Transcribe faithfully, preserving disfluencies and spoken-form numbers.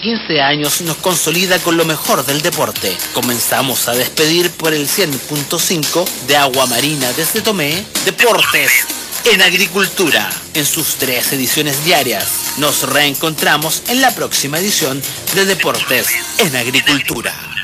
quince años nos consolida con lo mejor del deporte. Comenzamos a despedir por el cien punto cinco de Agua Marina desde Tomé, Deportes en Agricultura, en sus tres ediciones diarias. Nos reencontramos en la próxima edición de Deportes en Agricultura.